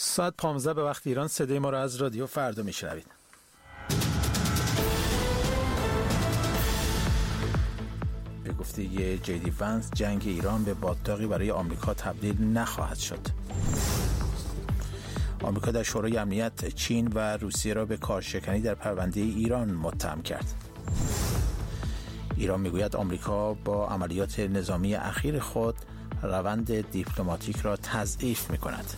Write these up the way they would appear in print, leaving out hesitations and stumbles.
ساعت 15 به وقت ایران. صدای ما را از رادیو فردا میشنوید. به گفته جیدی ونس، جنگ ایران به باتلاقی برای آمریکا تبدیل نخواهد شد. آمریکا در شورای امنیت چین و روسیه را به کارشکنی در پرونده ایران متهم کرد. ایران میگوید آمریکا با عملیات نظامی اخیر خود روند دیپلماتیک را تضعیف می‌کند.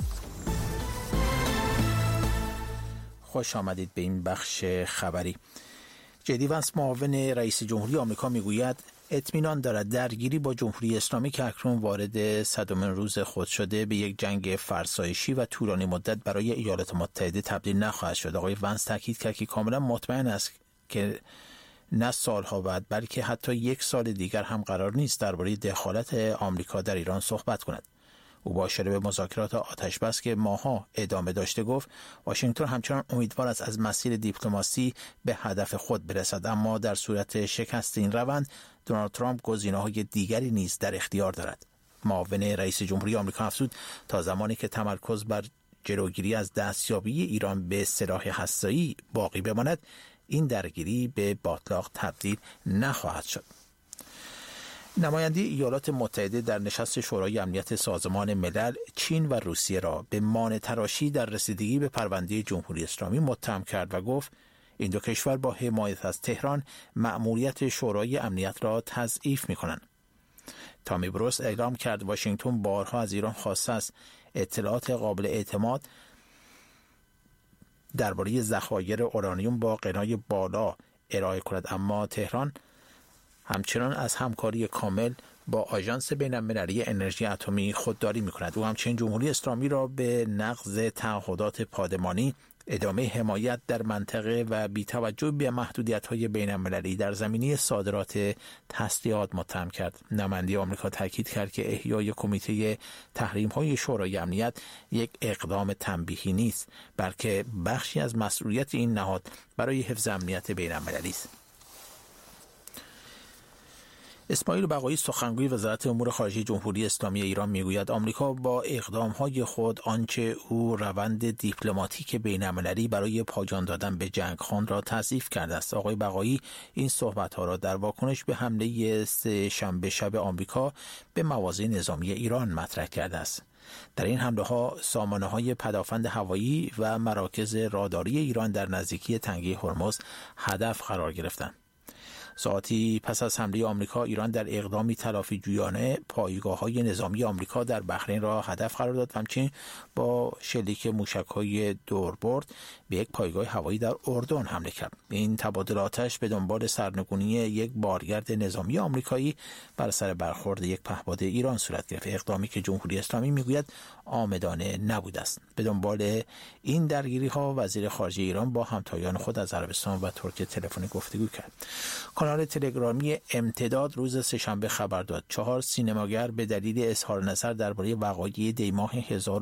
خوش آمدید به این بخش خبری. جدی ونس، معاون رئیس جمهوری آمریکا، میگوید اطمینان دارد درگیری با جمهوری اسلامی که اکنون وارد 100مین روز خود شده به یک جنگ فرسایشی و طولانی مدت برای ایالات متحده تبدیل نخواهد شد. آقای ونس تاکید کرد که کاملا مطمئن است که نه سالها بعد بلکه حتی یک سال دیگر هم قرار نیست درباره دخالت آمریکا در ایران صحبت کند. او با اشاره به مذاکرات آتش‌بس که ماها ادامه داشته گفت واشنگتن همچنان امیدوار است از مسیر دیپلماسی به هدف خود برسد، اما در صورت شکست این روند دونالد ترامپ گزینه‌های دیگری نیز در اختیار دارد. معاون رئیس جمهوری آمریکا افزود تا زمانی که تمرکز بر جلوگیری از دستیابی ایران به سلاح هسته‌ای باقی بماند، این درگیری به باتلاق تبدیل نخواهد شد. نماینده ایالات متحده در نشست شورای امنیت سازمان ملل چین و روسیه را به مانع تراشی در رسیدگی به پرونده جمهوری اسلامی متهم کرد و گفت این دو کشور با حمایت از تهران مأموریت شورای امنیت را تضعیف می‌کنند. تامی بروس اعلام کرد واشنگتن بارها از ایران خواسته است اطلاعات قابل اعتماد درباره ذخایر اورانیوم با غنای بالا ارائه کند، اما تهران همچنان از همکاری کامل با آژانس بین‌المللی انرژی اتمی خودداری می‌کند. او همچنین جمهوری اسلامی را به نقض تعهدات پادمانی، ادامه حمایت در منطقه و بی‌توجه به محدودیت‌های بین‌المللی در زمینه صادرات تسلیحات متهم کرد. نماینده آمریکا تاکید کرد که احیای کمیته تحریم‌های شورای امنیت یک اقدام تنبیهی نیست، بلکه بخشی از مسئولیت این نهاد برای حفظ امنیت بین‌المللی است. اسماعیل بقایی، سخنگوی وزارت امور خارجه جمهوری اسلامی ایران، میگوید آمریکا با اقدام‌های خود آنچه او روند دیپلماتیک بین‌المللی برای پایان دادن به جنگ خواند را تضعیف کرده است. آقای بقایی این صحبت‌ها را در واکنش به حمله سه‌شنبه شب آمریکا به مواضع نظامی ایران مطرح کرده است. در این حمله‌ها سامانه‌های پدافند هوایی و مراکز راداری ایران در نزدیکی تنگه هرمز هدف قرار گرفتند. ساعتی پس از حمله آمریکا، ایران در اقدامی تلافی جویانه پایگاه‌های نظامی آمریکا در بحرین را هدف قرار داد و همچنین با شلیک موشک‌های دوربرد به یک پایگاه هوایی در اردن حمله کرد. این تبادل آتش به دنبال سرنگونی یک بارگرد نظامی آمریکایی بر سر برخورد یک پهپاد ایران صورت گرفت، اقدامی که جمهوری اسلامی میگوید عامدانه نبوده است. به دنبال این درگیری‌ها وزیر خارجه ایران با همتایان خود از عربستان و ترکیه تلفنی گفتگو کرد. کانال تلگرامی امتداد روز سه‌شنبه خبر داد 4 سینماگر به دلیل اظهار نظر درباره وقایع دی‌ماه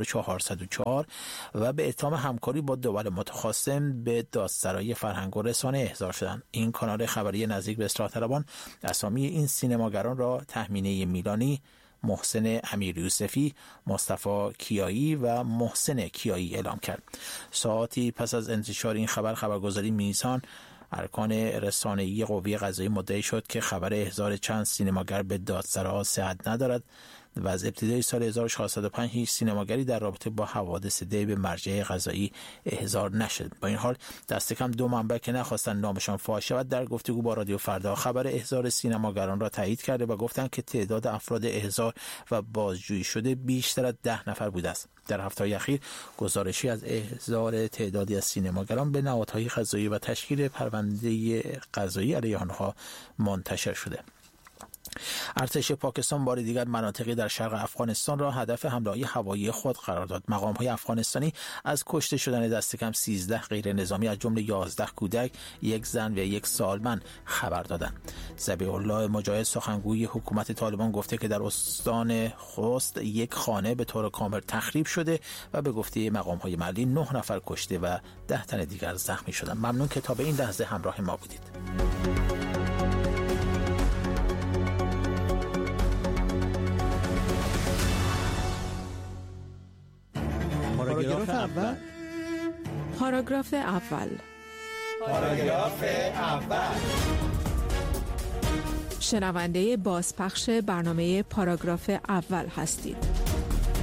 1404 و به اتهام همکاری با دول متخاصم به دادسرای فرهنگ و رسانه احضار شدند. این کانال خبری نزدیک به اصلاح طلبان اسامی این سینماگران را تهمینه میلانی، محسن امیریوسفی، مصطفی کیایی و محسن کیایی اعلام کرد. ساعتی پس از انتشار این خبرگزاری میزان ارکان رسانه‌ای قوه قضاییه مدعی شد که خبر احضار چند سینماگر به دادسرا صحت ندارد و از ابتدای سال 1405 هیچ سینماگری در رابطه با حوادث دی به مرجع قضایی احضار نشد. با این حال دست کم 2 منبع که نخواستند نامشان فاش شود در گفتگو با رادیو فردا خبر احضار سینماگران را تایید کرده و گفتند که تعداد افراد احضار و بازجویی شده بیشتر از 10 نفر بوده است. در هفته‌های اخیر گزارشی از احضار تعدادی از سینماگران به نهادهای قضایی و تشکیل پرونده قضایی علیه آنها منتشر شده. ارتش پاکستان بار دیگر مناطقی در شرق افغانستان را هدف حمله‌های هوایی خود قرار داد. مقام‌های افغانستانی از کشته شدن دست کم 13 غیر نظامی از جمله 11 کودک، 1 زن و 1 سالمند خبر دادند. ذبیح الله مجاهد، سخنگوی حکومت طالبان، گفته که در استان خوست 1 خانه به طور کامل تخریب شده و به گفته مقام‌های محلی 9 نفر کشته و 10 تن دیگر زخمی شدند. ممنون که تا به این لحظه همراه ما بودید. ما را پاراگراف اول. پاراگراف اول. پاراگراف اول. شنونده بازپخش برنامه پاراگراف اول هستید.